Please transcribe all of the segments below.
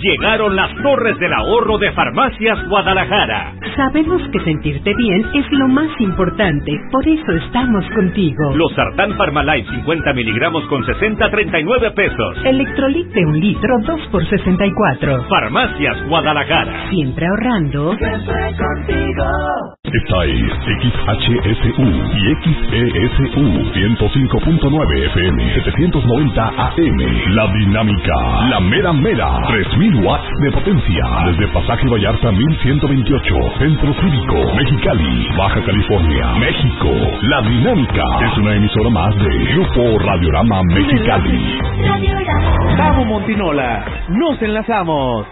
Llegaron las torres del ahorro de Farmacias Guadalajara. Sabemos que sentirte bien es lo más importante, por eso estamos contigo. Los Sartán Farmalife 50 miligramos con 60 a 39 pesos. Electrolit de 1 litro 2 por 64. Farmacias Guadalajara. Siempre ahorrando. Siempre contigo. Esta es XHSU y XESU 105.9 FM 790 AM. La Dinámica, la mera mera, 3000 watts de potencia. Desde Pasaje Vallarta 1128, Centro Cívico, Mexicali, Baja California, México. La Dinámica es una emisora más de Grupo Radiorama Mexicali. Vamos Montinola, nos enlazamos.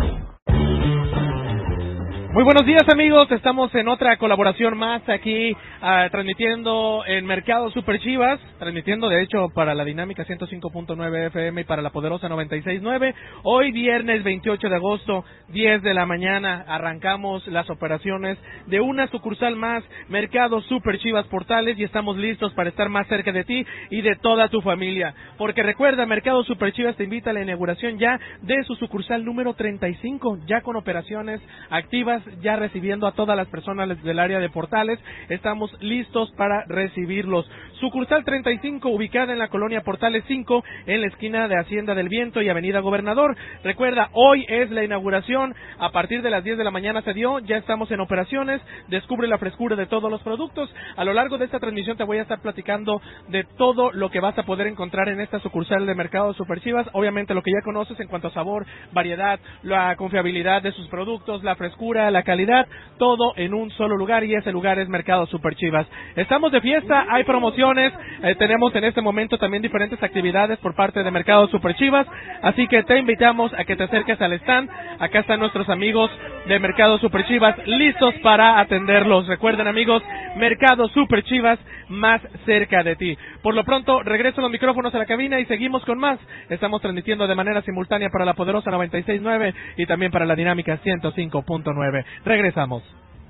Muy buenos días amigos, estamos en otra colaboración más aquí transmitiendo en Mercado Super Chivas, transmitiendo de hecho para la Dinámica 105.9 FM y para la Poderosa 96.9. Hoy viernes 28 de agosto, 10 de la mañana, arrancamos las operaciones de una sucursal más, Mercado Super Chivas Portales, y estamos listos para estar más cerca de ti y de toda tu familia. Porque recuerda, Mercado Super Chivas te invita a la inauguración ya de su sucursal número 35, ya con operaciones activas, ya recibiendo a todas las personas del área de Portales. Estamos listos para recibirlos. Sucursal 35, ubicada en la colonia Portales 5, en la esquina de Hacienda del Viento y Avenida Gobernador. Recuerda, hoy es la inauguración, a partir de las 10 de la mañana se dio, ya estamos en operaciones, descubre la frescura de todos los productos. A lo largo de esta transmisión te voy a estar platicando de todo lo que vas a poder encontrar en esta sucursal de Mercado Super Chivas, obviamente lo que ya conoces en cuanto a sabor, variedad, la confiabilidad de sus productos, la frescura, la calidad, todo en un solo lugar, y ese lugar es Mercado Super Chivas. Estamos de fiesta, hay promociones, tenemos en este momento también diferentes actividades por parte de Mercado Super Chivas, así que te invitamos a que te acerques al stand. Acá están nuestros amigos de Mercado Super Chivas listos para atenderlos. Recuerden amigos, Mercado Super Chivas más cerca de ti. Por lo pronto, regreso los micrófonos a la cabina y seguimos con más. Estamos transmitiendo de manera simultánea para la Poderosa 96.9 y también para la Dinámica 105.9. Regresamos.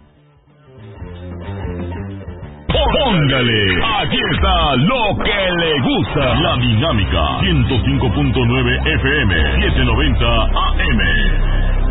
Póngale, aquí está lo que le gusta. La Dinámica 105.9 FM 790 AM.